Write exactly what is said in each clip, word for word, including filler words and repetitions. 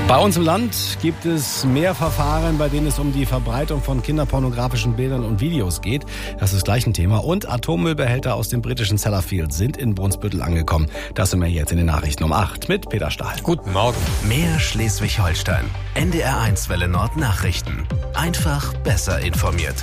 Bei uns im Land gibt es mehr Verfahren, bei denen es um die Verbreitung von kinderpornografischen Bildern und Videos geht. Das ist gleich ein Thema. Und Atommüllbehälter aus dem britischen Sellafield sind in Brunsbüttel angekommen. Das sind wir jetzt in den Nachrichten um acht mit Peter Stahl. Guten Morgen. Mehr Schleswig-Holstein. N D R eins Welle Nord Nachrichten. Einfach besser informiert.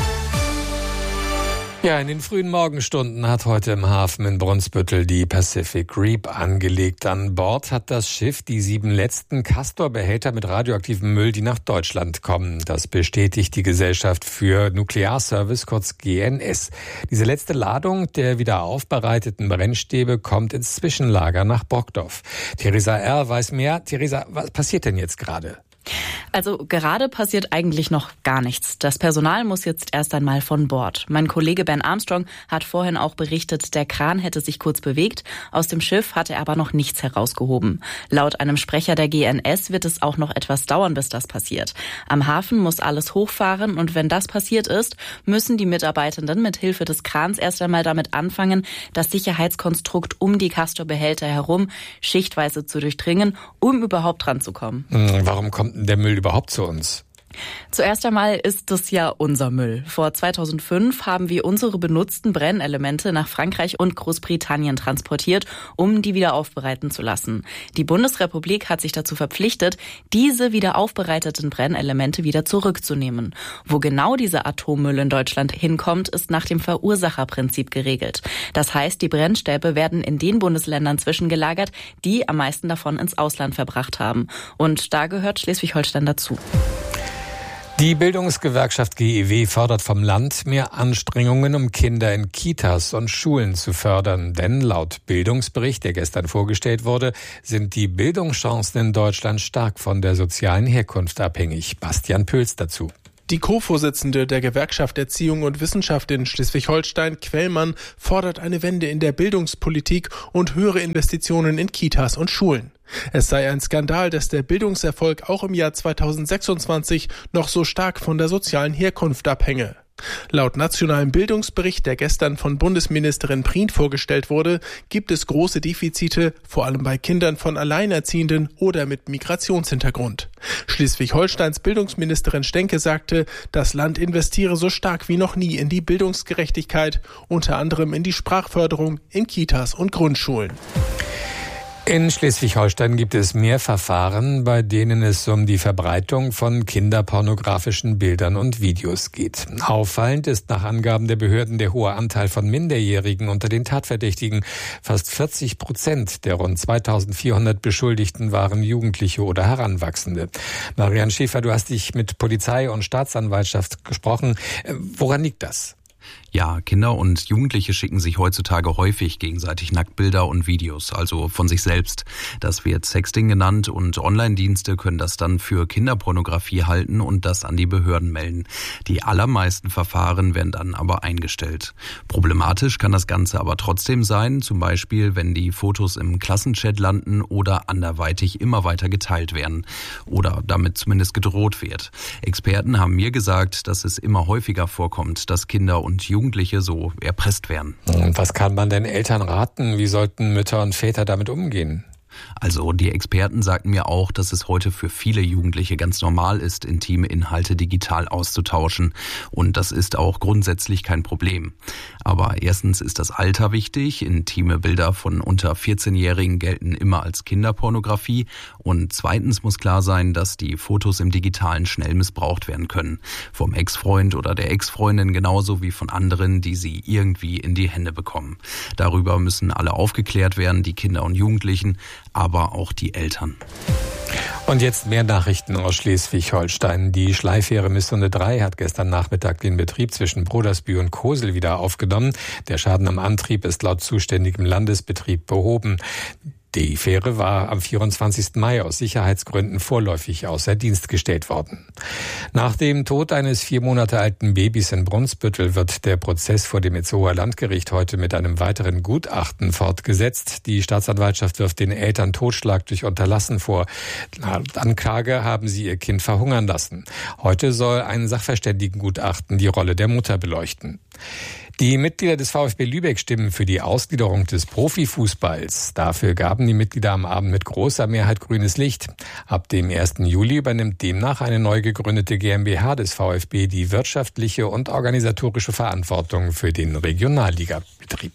Ja, in den frühen Morgenstunden hat heute im Hafen in Brunsbüttel die Pacific Reap angelegt. An Bord hat das Schiff die sieben letzten Castor-Behälter mit radioaktivem Müll, die nach Deutschland kommen. Das bestätigt die Gesellschaft für Nuklearservice, kurz G N S. Diese letzte Ladung der wieder aufbereiteten Brennstäbe kommt ins Zwischenlager nach Brockdorf. Theresa R. weiß mehr. Theresa, was passiert denn jetzt gerade? Also gerade passiert eigentlich noch gar nichts. Das Personal muss jetzt erst einmal von Bord. Mein Kollege Ben Armstrong hat vorhin auch berichtet, der Kran hätte sich kurz bewegt. Aus dem Schiff hat er aber noch nichts herausgehoben. Laut einem Sprecher der G N S wird es auch noch etwas dauern, bis das passiert. Am Hafen muss alles hochfahren und wenn das passiert ist, müssen die Mitarbeitenden mit Hilfe des Krans erst einmal damit anfangen, das Sicherheitskonstrukt um die Castor-Behälter herum schichtweise zu durchdringen, um überhaupt dran zu kommen. Warum kommt der Müll überhaupt zu uns? Zuerst einmal ist es ja unser Müll. Vor zweitausendfünf haben wir unsere benutzten Brennelemente nach Frankreich und Großbritannien transportiert, um die wieder aufbereiten zu lassen. Die Bundesrepublik hat sich dazu verpflichtet, diese wieder aufbereiteten Brennelemente wieder zurückzunehmen. Wo genau dieser Atommüll in Deutschland hinkommt, ist nach dem Verursacherprinzip geregelt. Das heißt, die Brennstäbe werden in den Bundesländern zwischengelagert, die am meisten davon ins Ausland verbracht haben. Und da gehört Schleswig-Holstein dazu. Die Bildungsgewerkschaft G E W fordert vom Land mehr Anstrengungen, um Kinder in Kitas und Schulen zu fördern. Denn laut Bildungsbericht, der gestern vorgestellt wurde, sind die Bildungschancen in Deutschland stark von der sozialen Herkunft abhängig. Bastian Pöls dazu. Die Co-Vorsitzende der Gewerkschaft Erziehung und Wissenschaft in Schleswig-Holstein, Quellmann, fordert eine Wende in der Bildungspolitik und höhere Investitionen in Kitas und Schulen. Es sei ein Skandal, dass der Bildungserfolg auch im Jahr zweitausendsechsundzwanzig noch so stark von der sozialen Herkunft abhänge. Laut nationalem Bildungsbericht, der gestern von Bundesministerin Prien vorgestellt wurde, gibt es große Defizite, vor allem bei Kindern von Alleinerziehenden oder mit Migrationshintergrund. Schleswig-Holsteins Bildungsministerin Stenke sagte, das Land investiere so stark wie noch nie in die Bildungsgerechtigkeit, unter anderem in die Sprachförderung in Kitas und Grundschulen. In Schleswig-Holstein gibt es mehr Verfahren, bei denen es um die Verbreitung von kinderpornografischen Bildern und Videos geht. Auffallend ist nach Angaben der Behörden der hohe Anteil von Minderjährigen unter den Tatverdächtigen. Fast vierzig Prozent der rund zweitausendvierhundert Beschuldigten waren Jugendliche oder Heranwachsende. Marianne Schäfer, du hast dich mit Polizei und Staatsanwaltschaft gesprochen. Woran liegt das? Ja, Kinder und Jugendliche schicken sich heutzutage häufig gegenseitig Nacktbilder und Videos, also von sich selbst. Das wird Sexting genannt und Online-Dienste können das dann für Kinderpornografie halten und das an die Behörden melden. Die allermeisten Verfahren werden dann aber eingestellt. Problematisch kann das Ganze aber trotzdem sein, zum Beispiel wenn die Fotos im Klassenchat landen oder anderweitig immer weiter geteilt werden oder damit zumindest gedroht wird. Experten haben mir gesagt, dass es immer häufiger vorkommt, dass Kinder und Jugendliche Jugendliche so erpresst werden. Und was kann man denn Eltern raten? Wie sollten Mütter und Väter damit umgehen? Also die Experten sagten mir auch, dass es heute für viele Jugendliche ganz normal ist, intime Inhalte digital auszutauschen. Und das ist auch grundsätzlich kein Problem. Aber erstens ist das Alter wichtig. Intime Bilder von unter vierzehnjährigen gelten immer als Kinderpornografie. Und zweitens muss klar sein, dass die Fotos im Digitalen schnell missbraucht werden können. Vom Ex-Freund oder der Ex-Freundin genauso wie von anderen, die sie irgendwie in die Hände bekommen. Darüber müssen alle aufgeklärt werden, die Kinder und Jugendlichen, aber auch die Eltern. Und jetzt mehr Nachrichten aus Schleswig-Holstein. Die Schleifähre Missunde drei hat gestern Nachmittag den Betrieb zwischen Brodersbü und Kosel wieder aufgenommen. Der Schaden am Antrieb ist laut zuständigem Landesbetrieb behoben. Die Fähre war am vierundzwanzigsten Mai aus Sicherheitsgründen vorläufig außer Dienst gestellt worden. Nach dem Tod eines vier Monate alten Babys in Brunsbüttel wird der Prozess vor dem Itzehoer Landgericht heute mit einem weiteren Gutachten fortgesetzt. Die Staatsanwaltschaft wirft den Eltern Totschlag durch Unterlassen vor. Laut Anklage haben sie ihr Kind verhungern lassen. Heute soll ein Sachverständigengutachten die Rolle der Mutter beleuchten. Die Mitglieder des VfB Lübeck stimmen für die Ausgliederung des Profifußballs. Dafür gaben die Mitglieder am Abend mit großer Mehrheit grünes Licht. Ab dem ersten Juli übernimmt demnach eine neu gegründete GmbH des VfB die wirtschaftliche und organisatorische Verantwortung für den Regionalligabetrieb.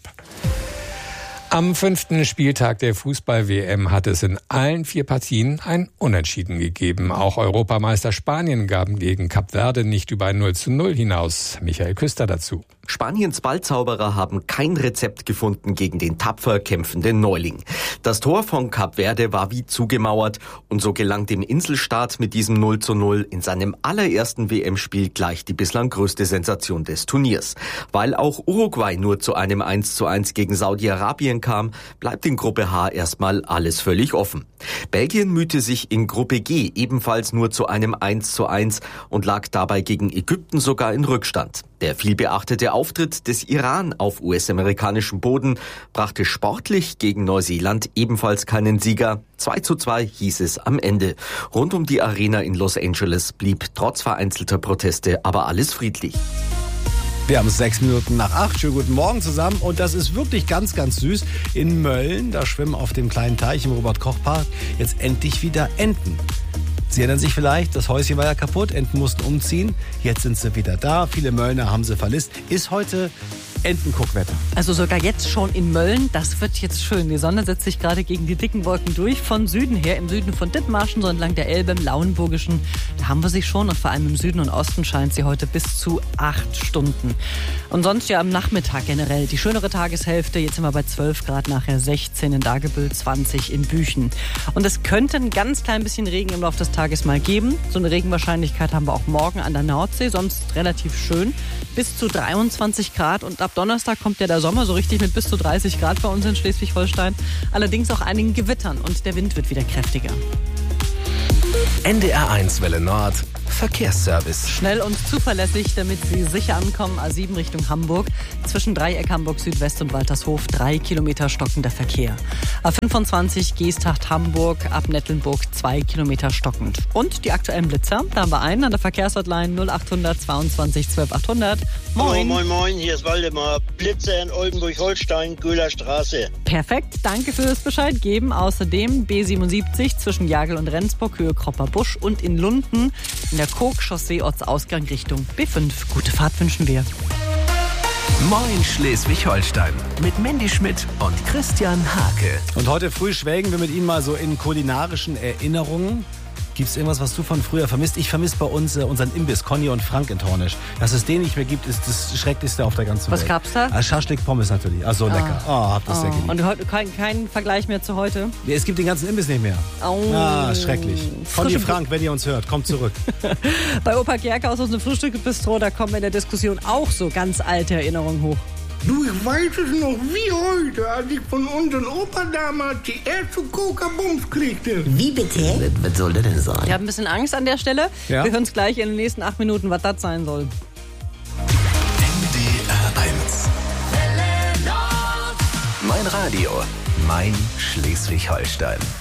Am fünften Spieltag der Fußball-W M hat es in allen vier Partien ein Unentschieden gegeben. Auch Europameister Spanien gaben gegen Kap Verde nicht über ein null zu null hinaus. Michael Küster dazu. Spaniens Ballzauberer haben kein Rezept gefunden gegen den tapfer kämpfenden Neuling. Das Tor von Kap Verde war wie zugemauert und so gelang dem Inselstaat mit diesem null zu null in seinem allerersten W M-Spiel gleich die bislang größte Sensation des Turniers. Weil auch Uruguay nur zu einem eins zu eins gegen Saudi-Arabien kam, bleibt in Gruppe H erstmal alles völlig offen. Belgien mühte sich in Gruppe G ebenfalls nur zu einem eins zu eins und lag dabei gegen Ägypten sogar in Rückstand. Der vielbeachtete Auftritt des Iran auf U S-amerikanischem Boden brachte sportlich gegen Neuseeland ebenfalls keinen Sieger. zwei zu zwei hieß es am Ende. Rund um die Arena in Los Angeles blieb trotz vereinzelter Proteste aber alles friedlich. Wir haben sechs Minuten nach acht. Schönen guten Morgen zusammen. Und das ist wirklich ganz, ganz süß. In Mölln, da schwimmen auf dem kleinen Teich im Robert-Koch-Park jetzt endlich wieder Enten. Sie erinnern sich vielleicht, das Häuschen war ja kaputt, Enten mussten umziehen. Jetzt sind sie wieder da. Viele Möllner haben sie vermisst. Ist heute Entenguckwetter. Also sogar jetzt schon in Mölln, das wird jetzt schön. Die Sonne setzt sich gerade gegen die dicken Wolken durch. Von Süden her, im Süden von Dithmarschen, so entlang der Elbe, im Lauenburgischen, da haben wir sie schon. Und vor allem im Süden und Osten scheint sie heute bis zu acht Stunden. Und sonst ja am Nachmittag generell die schönere Tageshälfte. Jetzt sind wir bei zwölf Grad, nachher sechzehn in Dagebüll, zwanzig in Büchen. Und es könnte ein ganz klein bisschen Regen im Laufe des Tages mal geben. So eine Regenwahrscheinlichkeit haben wir auch morgen an der Nordsee, sonst relativ schön. Bis zu dreiundzwanzig Grad und ab Donnerstag kommt ja der Sommer so richtig mit bis zu dreißig Grad bei uns in Schleswig-Holstein. Allerdings auch einigen Gewittern und der Wind wird wieder kräftiger. N D R eins Welle Nord Verkehrsservice. Schnell und zuverlässig, damit Sie sicher ankommen. A sieben Richtung Hamburg. Zwischen Dreieck Hamburg Südwest und Waltershof drei Kilometer stockender Verkehr. A fünfundzwanzig Geesthacht Hamburg ab Nettelnburg zwei Kilometer stockend. Und die aktuellen Blitzer. Da haben wir einen an der Verkehrshotline null achthundert zweiundzwanzig zwölf achthundert. Moin. Hallo, moin, moin. Hier ist Waldemar. Blitzer in Oldenburg-Holstein, Göhler Straße. Perfekt. Danke fürs Bescheid geben. Außerdem B siebenundsiebzig zwischen Jagel und Rendsburg, Höhe Kropper Busch und in Lunden in der Koog-Chaussee Ortsausgang Richtung B fünf. Gute Fahrt wünschen wir. Moin Schleswig-Holstein mit Mandy Schmidt und Christian Hake. Und heute früh schwelgen wir mit Ihnen mal so in kulinarischen Erinnerungen. Gibt es irgendwas, was du von früher vermisst? Ich vermisse bei uns äh, unseren Imbiss, Conny und Frank in Tornisch. Dass es den nicht mehr gibt, ist das Schrecklichste auf der ganzen Was Welt. Was gab's da? Ah, Schaschlik Pommes natürlich. Ach so, ah. lecker. Oh, hab das oh. sehr geliebt. Und heute kein, kein Vergleich mehr zu heute? Ja, es gibt den ganzen Imbiss nicht mehr. Oh. Ah, schrecklich. Conny, Frank, wenn ihr uns hört, kommt zurück. Bei Opa Gerke aus unserem Frühstücksbistro, da kommen in der Diskussion auch so ganz alte Erinnerungen hoch. Du, ich weiß es noch wie heute, als ich von unserem Opa damals die erste Coca-Bums kriegte. Wie bitte? Was soll das denn sein? Ich habe ein bisschen Angst an der Stelle. Ja? Wir hören es gleich in den nächsten acht Minuten, was das sein soll. N D R eins. Mein Radio, mein Schleswig-Holstein.